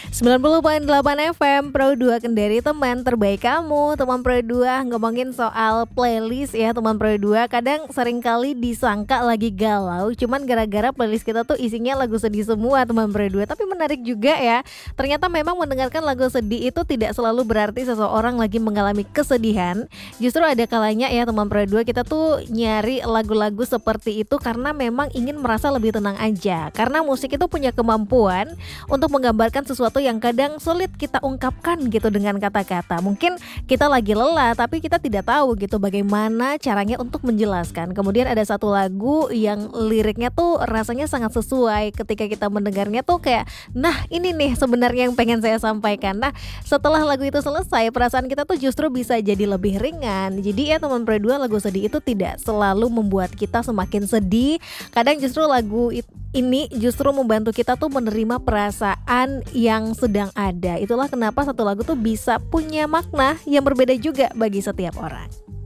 90,8 FM Pro 2 Kendari, teman terbaik kamu. Teman Pro 2 ngomongin soal playlist ya teman Pro 2. Kadang seringkali disangka lagi galau, cuman gara-gara playlist kita tuh isinya lagu sedih semua teman Pro 2. Tapi menarik juga ya, ternyata memang mendengarkan lagu sedih itu tidak selalu berarti seseorang lagi mengalami kesedihan. Justru ada kalanya ya teman Pro 2, kita tuh nyari lagu-lagu seperti itu karena memang ingin merasa lebih tenang aja. Karena musik itu punya kemampuan untuk menggambarkan sesuatu yang kadang sulit kita ungkapkan gitu dengan kata-kata. Mungkin kita lagi lelah tapi kita tidak tahu gitu bagaimana caranya untuk menjelaskan. Kemudian ada satu lagu yang liriknya tuh rasanya sangat sesuai, ketika kita mendengarnya tuh kayak, nah ini nih sebenarnya yang pengen saya sampaikan. Nah setelah lagu itu selesai, perasaan kita tuh justru bisa jadi lebih ringan. Jadi ya teman Pro 2, lagu sedih itu tidak selalu membuat kita semakin sedih. Kadang justru ini justru membantu kita tuh menerima perasaan yang sedang ada. Itulah kenapa satu lagu tuh bisa punya makna yang berbeda juga bagi setiap orang.